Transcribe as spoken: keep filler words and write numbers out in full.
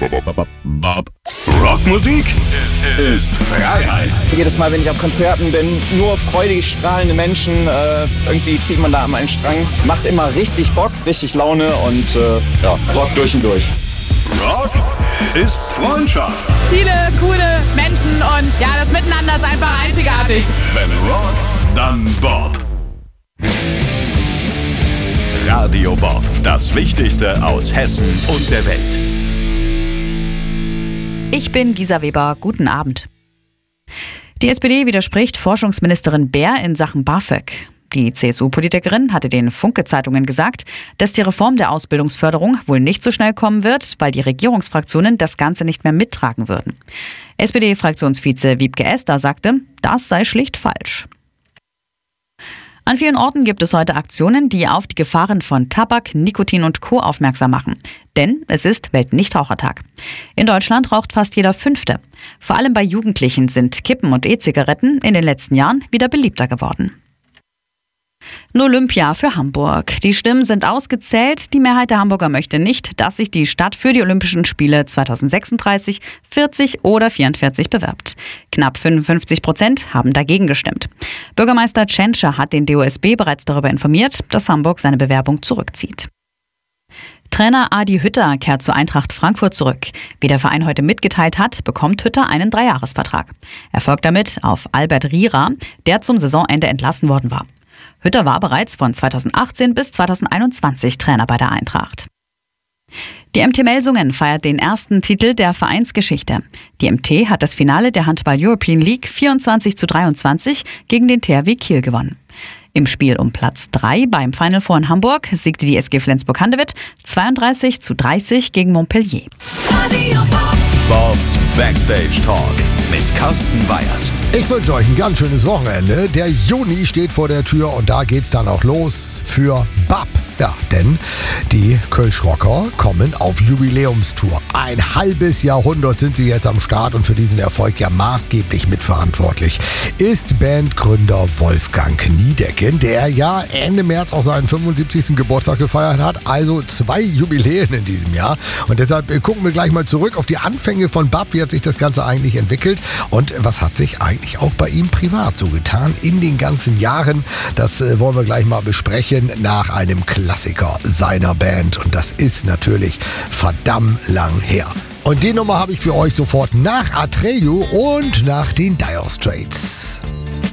Bob. Rockmusik ist Freiheit. Jedes Mal, wenn ich auf Konzerten bin, nur freudig strahlende Menschen. Äh, irgendwie zieht man da an meinen Strang. Macht immer richtig Bock, richtig Laune und äh, ja, Rock durch und durch. Rock ist Freundschaft. Viele coole Menschen und ja, das Miteinander ist einfach einzigartig. Wenn Rock, dann Bob. Radio Bob, das Wichtigste aus Hessen und der Welt. Ich bin Gisa Weber, guten Abend. Die S P D widerspricht Forschungsministerin Baer in Sachen BAföG. Die C S U-Politikerin hatte den Funke-Zeitungen gesagt, dass die Reform der Ausbildungsförderung wohl nicht so schnell kommen wird, weil die Regierungsfraktionen das Ganze nicht mehr mittragen würden. S P D-Fraktionsvize Wiebke Esder sagte, das sei schlicht falsch. An vielen Orten gibt es heute Aktionen, die auf die Gefahren von Tabak, Nikotin und Co. aufmerksam machen. Denn es ist Weltnichtrauchertag. In Deutschland raucht fast jeder Fünfte. Vor allem bei Jugendlichen sind Kippen und E-Zigaretten in den letzten Jahren wieder beliebter geworden. Olympia für Hamburg. Die Stimmen sind ausgezählt. Die Mehrheit der Hamburger möchte nicht, dass sich die Stadt für die Olympischen Spiele zweitausendsechsunddreißig, vierzig oder vierundvierzig bewirbt. Knapp fünfundfünfzig Prozent haben dagegen gestimmt. Bürgermeister Tschentscher hat den D O S B bereits darüber informiert, dass Hamburg seine Bewerbung zurückzieht. Trainer Adi Hütter kehrt zur Eintracht Frankfurt zurück. Wie der Verein heute mitgeteilt hat, bekommt Hütter einen Dreijahresvertrag. Er folgt damit auf Albert Rierer, der zum Saisonende entlassen worden war. Hütter war bereits von zweitausendachtzehn bis zweitausendeinundzwanzig Trainer bei der Eintracht. Die M T Melsungen feiert den ersten Titel der Vereinsgeschichte. Die M T hat das Finale der Handball European League vierundzwanzig zu dreiundzwanzig gegen den T H W Kiel gewonnen. Im Spiel um Platz drei beim Final Four in Hamburg siegte die S G Flensburg-Handewitt zweiunddreißig zu dreißig gegen Montpellier. Bobs Backstage Talk mit Carsten Weyers. Ich wünsche euch ein ganz schönes Wochenende. Der Juni steht vor der Tür und da geht's dann auch los für Bab. Ja, denn die Kölsch-Rocker kommen auf Jubiläumstour. Ein halbes Jahrhundert sind sie jetzt am Start und für diesen Erfolg ja maßgeblich mitverantwortlich ist Bandgründer Wolfgang Niedecken, der ja Ende März auch seinen fünfundsiebzigsten Geburtstag gefeiert hat. Also zwei Jubiläen in diesem Jahr. Und deshalb gucken wir gleich mal zurück auf die Anfänge von Bab. Wie hat sich das Ganze eigentlich entwickelt und was hat sich eigentlich auch bei ihm privat so getan in den ganzen Jahren? Das äh, wollen wir gleich mal besprechen nach einem Klassiker seiner Band und das ist natürlich verdammt lang her. Und die Nummer habe ich für euch sofort nach Atreyu und nach den Dire Straits.